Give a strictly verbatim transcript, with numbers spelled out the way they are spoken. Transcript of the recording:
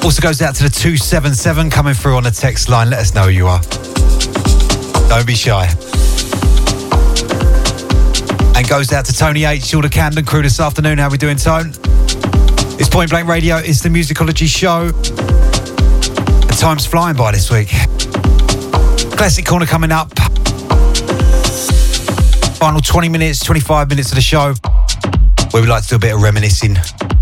Also goes out to the two seven seven coming through on the text line. Let us know who you are. Don't be shy. And goes out to Tony H, all the Camden crew this afternoon. How we doing, Tone? It's Point Blank Radio. It's the Musicology Show. The time's flying by this week. Classic Corner coming up. Final twenty minutes, twenty-five minutes of the show, where we like to do a bit of reminiscing